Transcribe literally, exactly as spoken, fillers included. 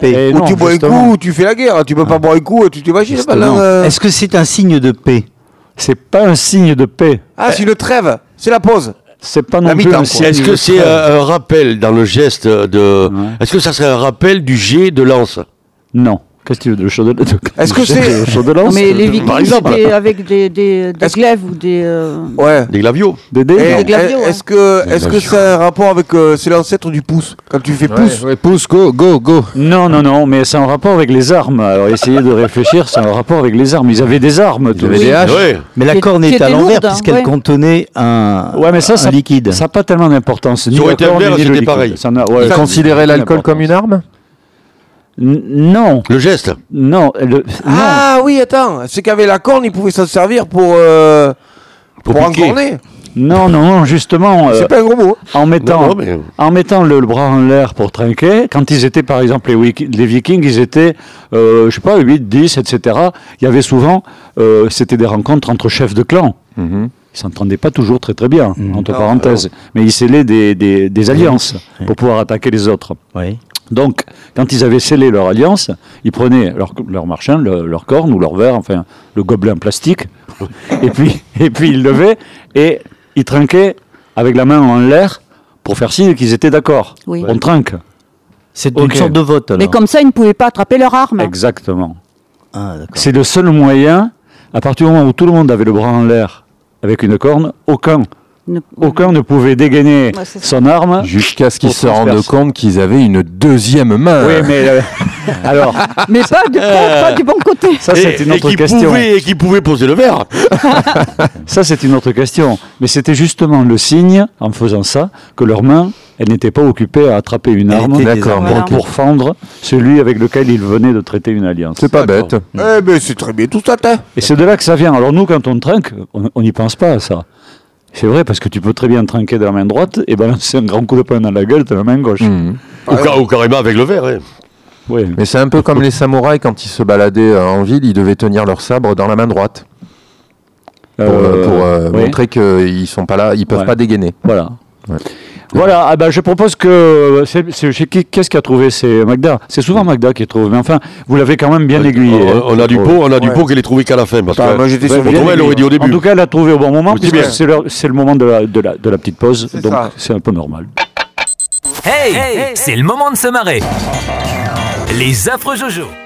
paix. Et Ou non, tu bois un justement. coup, ou tu fais la guerre. Tu peux pas boire un coup, tu t'imagines Justement. pendant, euh, Est-ce que c'est un signe de paix? C'est pas un signe de paix. Ah, c'est une trêve. C'est la pause. C'est pas non La plus mi-temps, un quoi. signe Est-ce de que c'est trêve. un, un rappel dans le geste de... Ouais. Est-ce que ça serait un rappel du jet de lance? Non. Qu'est-ce que tu veux de le chaud de, de Est-ce que c'est- le chaud de lance Non, mais les de- Vikings, par exemple. c'était avec des, des, des Est-ce- glaives ou des. euh, Ouais. Des glavios. Des dés Et non. Des glavios, est- ouais. Est-ce que, est-ce que c'est un rapport avec. euh, c'est l'ancêtre du pouce. Quand tu fais pouce. Ouais, ouais, pouce, go, go, go. Non, non, non, mais c'est en rapport avec les armes. Alors essayez de réfléchir, c'est en rapport avec les armes. Ils avaient des armes, tous. avaient des haches. Ouais. Mais la Qui- corne qui est à était l'envers lourde, hein, puisqu'elle ouais. contenait un, Ouais, mais ça, un ça liquide. Ça n'a pas tellement d'importance. Ni Ça aurait la été corne, un verre, ni le c'était liquide. pareil. Ça n'a- ouais, Ils ça- considéraient l'alcool d'importance. comme une arme? N- Non, Le geste. non, le- non. Ah oui, attends. C'est qu'avec la corne, ils pouvaient s'en servir pour. euh, Pour pour piquer. encorner. Non, non, non, justement, euh, C'est pas un gros mot. en mettant, Non, non, mais- en mettant le, le bras en l'air pour trinquer, quand ils étaient, par exemple, les, wiki- les Vikings, ils étaient, euh, je sais pas, huit, dix, et cetera. Il y avait souvent, euh, c'était des rencontres entre chefs de clan. Mhm. Ils s'entendaient pas toujours très très bien, Mhm. entre Non, parenthèses. Mais ils scellaient des, des, des alliances pour pouvoir attaquer les autres. Oui. Donc, quand ils avaient scellé leur alliance, ils prenaient leur, leur marchand, le- leur corne ou leur verre, enfin, le gobelet en plastique, et puis, et puis ils levaient et ils trinquaient avec la main en l'air pour faire signe qu'ils étaient d'accord. Oui. On trinque. C'est Ok. une sorte de vote alors. Mais comme ça, ils ne pouvaient pas attraper leur arme. Exactement. Ah, d'accord. C'est le seul moyen, à partir du moment où tout le monde avait le bras en l'air avec une corne, aucun, Ne- aucun ne pouvait dégainer Ouais, c'est ça. son arme. Jusqu'à ce qu'ils Pour se rendent transpercer. compte qu'ils avaient une deuxième main. Oui, mais euh, alors, Mais pas du, pas, pas du bon côté. ça c'est Et- une et autre qui question. pouvait- Et qui pouvait poser le verre. Ça, c'est une autre question. Mais c'était justement le signe, en faisant ça, que leurs mains, elles n'étaient pas occupées à attraper une Elle arme était D'accord. désarmée. pour, pour fendre celui avec lequel ils venaient de traiter une alliance. C'est pas D'accord. bête. Eh ben, c'est très bien tout ça, t'as. Et c'est de là que ça vient. Alors nous, quand on trinque, on n'y pense pas à ça. C'est vrai, parce que tu peux très bien trinquer de la main droite et balancer un grand coup de poing dans la gueule de la main gauche. Mhm. Ou, ca- ou carrément avec le verre. hein. Oui. Mais c'est un peu comme les samouraïs quand ils se baladaient euh, en ville, ils devaient tenir leur sabre dans la main droite pour, euh, pour, euh, oui. montrer qu'ils sont pas là, ils peuvent Ouais. pas dégainer. Voilà. Ouais. Voilà, ah ben, je propose que. c'est- c'est- c'est qui- Qu'est-ce qui a trouvé? C'est Magda. C'est souvent Magda qui trouve. Mais enfin, vous l'avez quand même bien aiguillé. hein. On, on a du pot, on a du Ouais. pot qu'elle est trouvé qu'à la fin. Parce Bah, que moi, j'étais Ouais, sur bien le autrement, elle aiguillé. aurait dit au début. En tout cas, elle a trouvé au bon moment, Oui, puisque c'est bien. c'est le, c'est le moment de la, de, la, de la petite pause. C'est Donc, ça. c'est un peu normal. Hey, c'est le moment de se marrer. Les affreux Jojo.